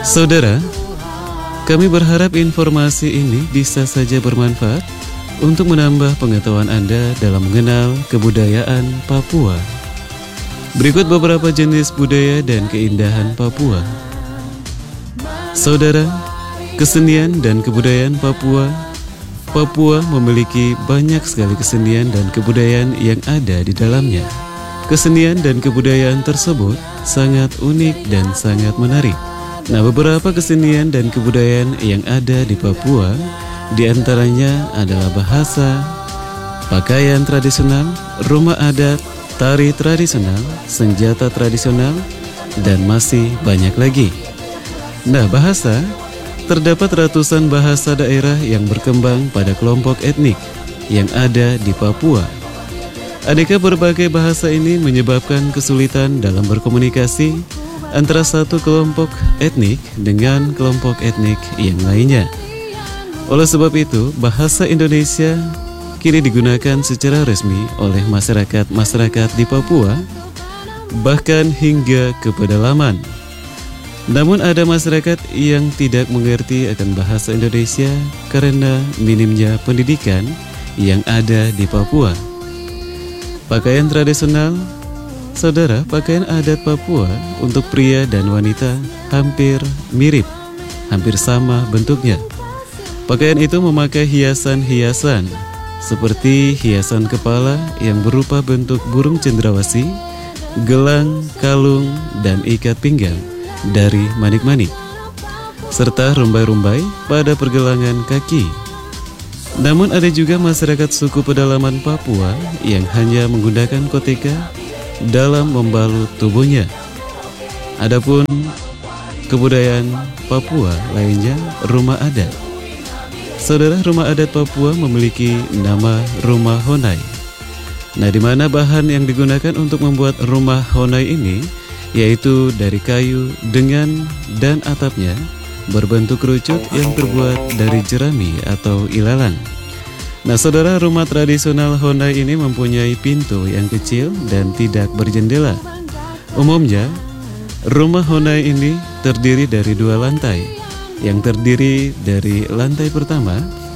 Saudara, kami berharap informasi ini bisa saja bermanfaat untuk menambah pengetahuan Anda dalam mengenal kebudayaan Papua. Berikut beberapa jenis budaya dan keindahan Papua. Saudara, kesenian dan kebudayaan Papua. Papua memiliki banyak sekali kesenian dan kebudayaan yang ada di dalamnya. Kesenian dan kebudayaan tersebut sangat unik dan sangat menarik. Nah, beberapa kesenian dan kebudayaan yang ada di Papua diantaranya adalah bahasa, pakaian tradisional, rumah adat, tari tradisional, senjata tradisional, dan masih banyak lagi. Nah, bahasa, terdapat ratusan bahasa daerah yang berkembang pada kelompok etnik yang ada di Papua. Aneka berbagai bahasa ini menyebabkan kesulitan dalam berkomunikasi antara satu kelompok etnik dengan kelompok etnik yang lainnya. Oleh sebab itu, bahasa Indonesia kini digunakan secara resmi oleh masyarakat di Papua, bahkan hingga ke pedalaman. Namun ada masyarakat yang tidak mengerti akan bahasa Indonesia karena minimnya pendidikan yang ada di Papua. Pakaian tradisional. Saudara, pakaian adat Papua untuk pria dan wanita hampir mirip, hampir sama bentuknya. Pakaian itu memakai hiasan-hiasan seperti hiasan kepala yang berupa bentuk burung cendrawasih, gelang, kalung, dan ikat pinggang dari manik-manik, serta rumbai-rumbai pada pergelangan kaki. Namun ada juga masyarakat suku pedalaman Papua yang hanya menggunakan koteka dalam membalut tubuhnya. Adapun kebudayaan Papua lainnya, rumah adat. Saudara, rumah adat Papua memiliki nama rumah Honai. Nah, di mana bahan yang digunakan untuk membuat rumah Honai ini yaitu dari kayu dengan dan atapnya berbentuk kerucut yang terbuat dari jerami atau ilalang. Nah, saudara, rumah tradisional Honai ini mempunyai pintu yang kecil dan tidak berjendela. Umumnya, rumah Honai ini terdiri dari 2 lantai. Yang terdiri dari lantai pertama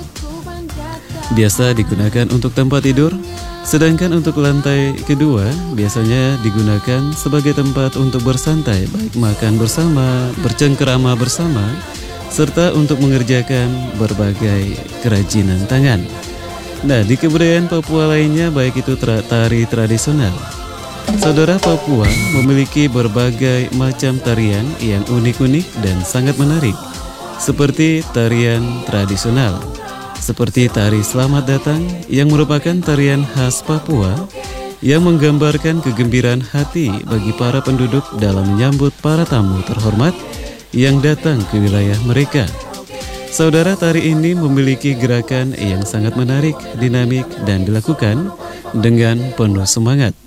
biasa digunakan untuk tempat tidur, sedangkan untuk lantai kedua biasanya digunakan sebagai tempat untuk bersantai, baik makan bersama, bercengkerama bersama, serta untuk mengerjakan berbagai kerajinan tangan. Nah, di kebudayaan Papua lainnya baik itu tari tradisional. Saudara, Papua memiliki berbagai macam tarian yang unik-unik dan sangat menarik, seperti tarian tradisional, seperti tari Selamat Datang yang merupakan tarian khas Papua yang menggambarkan kegembiraan hati bagi para penduduk dalam menyambut para tamu terhormat yang datang ke wilayah mereka. Saudara, tari ini memiliki gerakan yang sangat menarik, dinamik, dan dilakukan dengan penuh semangat.